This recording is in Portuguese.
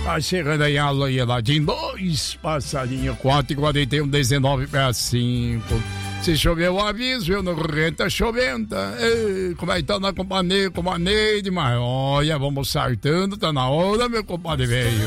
Tá chegando aí a Ladinho, 2 passarinhos, 4h41, 19h05. Se chover o aviso, viu? No Rio tá chovendo. Ei, como é que tá na companhia, com a Neide? Mas olha, vamos sartando, tá na hora, meu compadre velho.